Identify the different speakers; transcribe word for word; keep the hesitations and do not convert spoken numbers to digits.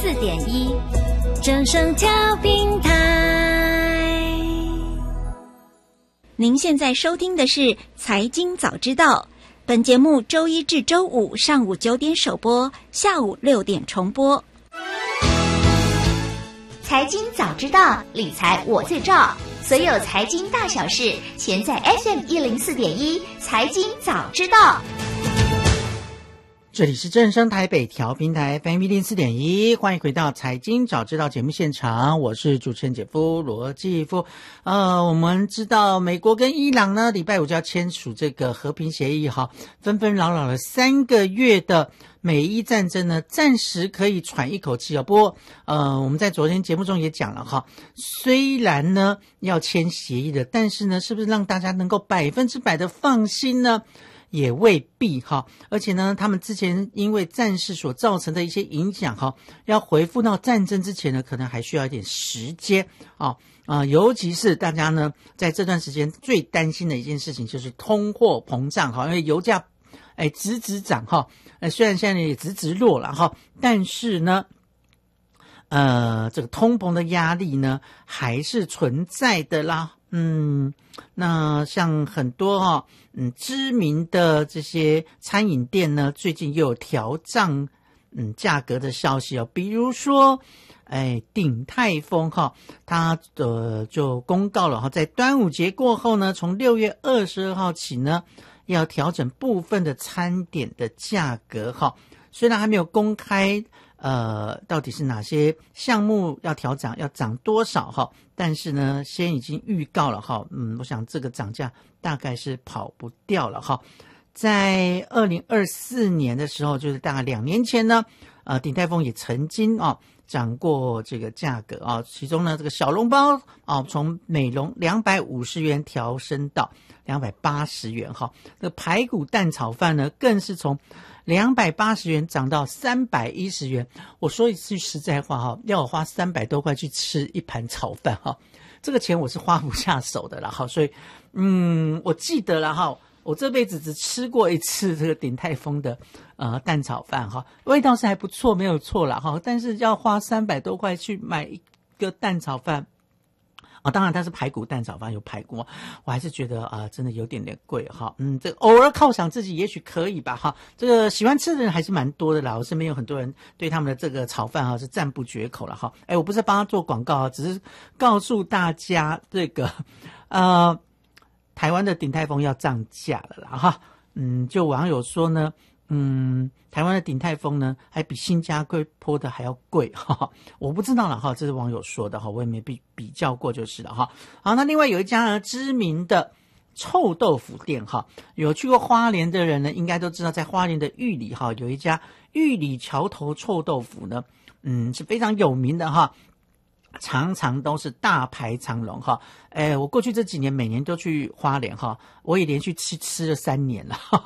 Speaker 1: 四点一，正声调频台。
Speaker 2: 您现在收听的是财经早知道，本节目周一至周五上午九点首播，下午六点重播。
Speaker 3: 财经早知道，理财我最照，所有财经大小事，全在 F M 一零四点一财经早知道。
Speaker 4: 这里是正声台北调频台 F M 一零四点一，欢迎回到财经早知道节目现场，我是主持人姐夫罗继夫。呃，我们知道美国跟伊朗呢，礼拜五就要签署这个和平协议哈，纷纷扰扰了三个月的美伊战争呢，暂时可以喘一口气哦。不过，呃，我们在昨天节目中也讲了哈，虽然呢要签协议的，但是呢，是不是让大家能够百分之百的放心呢？也未必哈，而且呢，他们之前因为战事所造成的一些影响哈，要回复到战争之前呢，可能还需要一点时间啊啊、呃，尤其是大家呢在这段时间最担心的一件事情就是通货膨胀哈，因为油价哎直直涨哈，呃虽然现在也直直落了哈，但是呢。呃，这个通膨的压力呢，还是存在的啦。嗯，那像很多哈、哦，嗯，知名的这些餐饮店呢，最近又有调涨嗯价格的消息哦。比如说，哎，鼎泰丰哈、哦，它呃就公告了哈，在端午节过后呢，从六月二十二号起呢，要调整部分的餐点的价格哈。虽然还没有公开。呃，到底是哪些项目要调涨，要涨多少哈？但是呢，先已经预告了哈，嗯，我想这个涨价大概是跑不掉了哈。在二零二四年的时候，就是大概两年前呢，呃，鼎泰丰也曾经啊涨过这个价格啊，其中呢，这个小笼包啊，从每笼两百五十元调升到两百八十元哈。那排骨蛋炒饭呢，更是从两百八十元涨到三百一十元，我说一句实在话哈，要我花三百多块去吃一盘炒饭哈，这个钱我是花不下手的啦哈，所以嗯，我记得了哈，我这辈子只吃过一次这个鼎泰丰的呃蛋炒饭哈，味道是还不错，没有错啦哈，但是要花三百多块去买一个蛋炒饭。哦，当然它是排骨蛋炒饭有排骨，我还是觉得啊、呃，真的有点点贵哈。嗯，这个偶尔犒赏自己也许可以吧哈。这个喜欢吃的人还是蛮多的啦，我身边有很多人对他们的这个炒饭哈是赞不绝口了哈。哎，我不是帮他做广告啊，只是告诉大家这个呃，台湾的鼎泰丰要涨价了啦哈。嗯，就网友说呢。嗯，台湾的鼎泰丰呢，还比新加坡的还要贵哈，我不知道了哈，这是网友说的哈，我也没比比较过就是了哈。好，那另外有一家呢知名的臭豆腐店哈，有去过花莲的人呢，应该都知道，在花莲的玉里哈，有一家玉里桥头臭豆腐呢，嗯，是非常有名的哈。常常都是大排长龙哈，哎，我过去这几年每年都去花莲哈，我也连续吃吃了三年了哈，